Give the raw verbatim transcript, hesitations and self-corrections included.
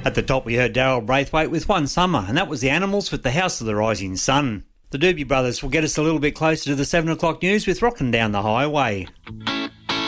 At the top we heard Daryl Braithwaite with One Summer, and that was the Animals with The House of the Rising Sun. The Doobie Brothers will get us a little bit closer to the seven o'clock news with Rockin' Down the Highway.